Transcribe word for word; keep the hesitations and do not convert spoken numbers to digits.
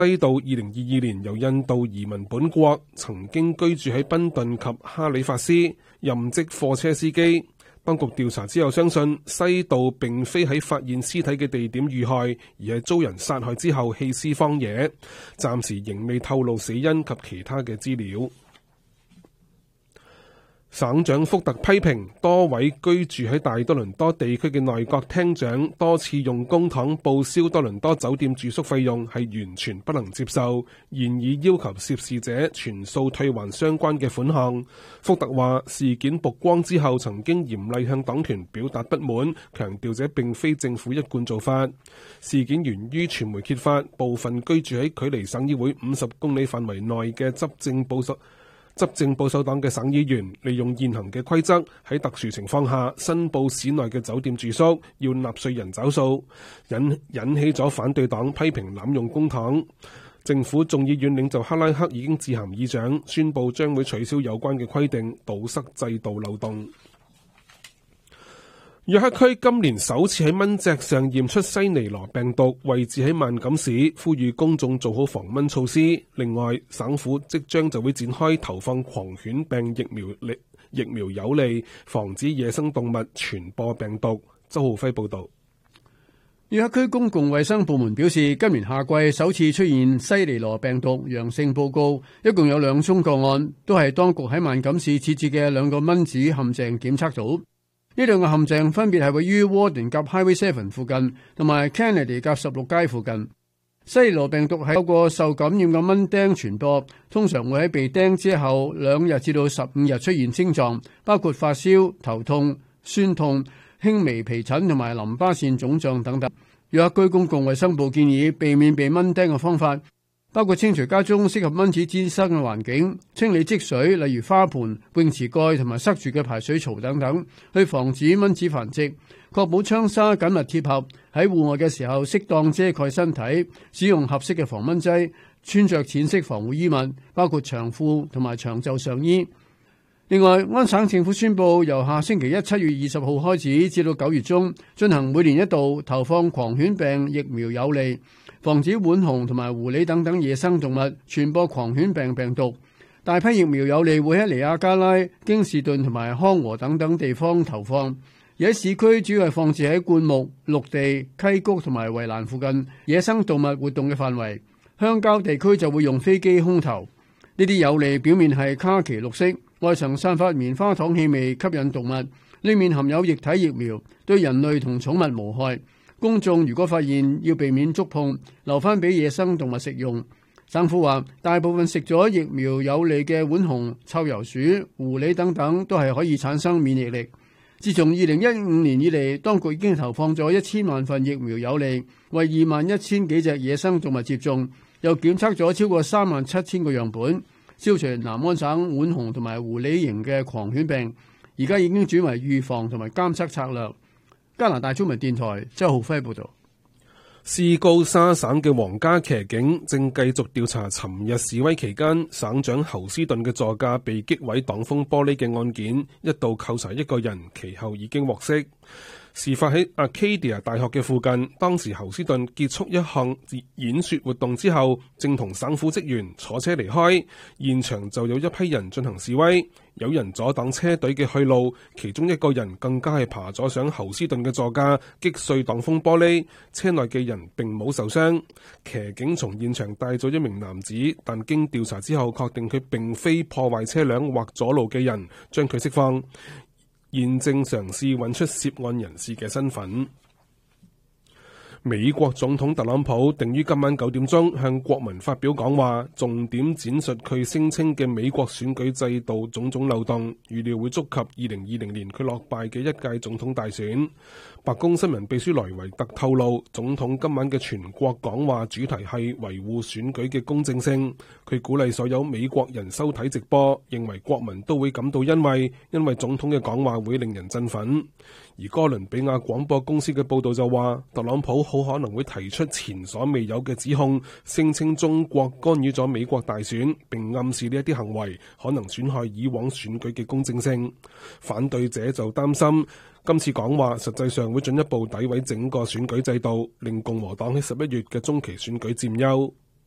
西道二零二二年由印度移民本國，曾經居住喺賓頓及哈里法斯，任職貨車司機。當局調查之後相信，西道並非喺發現屍體嘅地點遇害，而係遭人殺害之後棄屍荒野。暫時仍未透露死因及其他嘅資料。省長福特批評多位居住喺大多倫多地區嘅內閣廳長多次用公帑報銷多倫多酒店住宿費用係完全不能接受，現已要求涉事者全數退還相關嘅款項。福特話事件曝光之後曾經嚴厲向黨團表達不滿，強調這並非政府一貫做法。事件源於傳媒揭發部分居住喺距離省議會五十公里範圍內嘅執政保守執政保守黨嘅省議員，利用現行嘅規則喺特殊情況下申報市內嘅酒店住宿，要納稅人找數，引引起咗反對黨批評濫用公帑。政府眾議院領袖克拉克已經致函議長，宣布將會取消有關嘅規定，堵塞制度漏洞。約克區今年首次喺蚊隻上驗出西尼羅病毒，位置喺萬錦市，呼籲公眾做好防蚊措施。另外，省府即將就會展開投放狂犬病疫苗，疫苗有利防止野生動物傳播病毒。周浩輝報道。 約克區公共衛生部門表示，今年夏季首次出現西尼羅病毒陽性報告，一共有兩宗個案，都係當局喺萬錦市設置嘅兩個蚊子陷阱檢測組。呢兩個陷阱分別係位於 Warden 及 Highway Seven 附近，同埋 Kennedy 及十六街附近。西尼羅病毒係透過受感染嘅蚊叮傳播，通常會喺被叮之後兩日至到十五日出現症狀，包括發燒、頭痛、酸痛、輕微皮疹同埋淋巴腺腫脹等等。約克區公共衛生部建議避免被蚊叮嘅方法，包括清除家中適合蚊子滋生嘅環境，清理積水，例如花盆、泳池蓋同埋塞住嘅排水槽等等，去防止蚊子繁殖。確保窗紗緊密貼合，喺戶外嘅時候適當遮蓋身體，使用合適嘅防蚊劑，穿着淺色防護衣物，包括長褲同埋長袖上衣。另外，安省政府宣布由下星期一七月二十號開始至到九月中，進行每年一度投放狂犬病疫苗有利，防止浣熊同埋狐狸等等野生動物傳播狂犬病病毒。大批疫苗有利會喺尼亞加拉、京士頓同埋康和等等地方投放，而喺市區主要係放置喺灌木、綠地、溪谷同埋圍欄附近野生動物活動嘅範圍。鄉郊地區就會用飛機空投。呢啲有利表面係卡其綠色，外層散發棉花糖氣味，吸引動物。裏面含有液體疫苗，對人類同寵物無害。公眾如果發現要避免觸碰，留翻俾野生動物食用。省府話，大部分食咗疫苗有利嘅浣熊、臭鼬鼠、狐狸等等都係可以產生免疫力。自從二零一五年以嚟，當局已經投放咗一千萬份疫苗有利，為二萬一千幾隻野生動物接種，又檢測咗超過三萬七千個樣本，消除南安省浣熊同埋狐狸型嘅狂犬病。而家已經轉為預防同埋監測策略。加拿大中文電台周浩輝報道。 斯高沙省嘅皇家騎警正繼續調查尋日示威期間省長侯斯頓嘅座駕被擊毀擋風玻璃嘅案件，一度扣查一個人，其後已經獲釋。事發喺 Arcadia 大學嘅附近，當時侯斯頓結束一項演說活動之後，正同省府職員坐車離開，現場就有一批人進行示威，有人阻擋車隊嘅去路，其中一個人更加係爬咗上侯斯頓嘅座駕，擊碎擋風玻璃，車內嘅人並冇受傷。騎警從現場帶咗一名男子，但經調查之後確定佢並非破壞車輛或阻路嘅人，將佢釋放。現正嘗試揾出涉案人士嘅身份。美國總統特朗普定於今晚九點鐘向國民發表講話，重點闡述佢聲稱嘅美國選舉制度種種漏洞，預料會觸及二零二零年佢落敗嘅一屆總統大選。白宮新聞秘書萊維特透露，總統今晚嘅全國講話主題係維護選舉嘅公正性。佢鼓勵所有美國人收睇直播，認為國民都會感到欣慰，因為總統嘅講話會令人振奮。而哥倫比亞廣播公司嘅報導就話，特朗普好可能會提出前所未有嘅指控，聲稱中國干預咗美國大選，並暗示呢一啲行為可能損害以往選舉嘅公正性。反對者就擔心今次講話實際上會進一步詆毀整個選舉制度，令共和黨喺十一月嘅中期選舉佔優。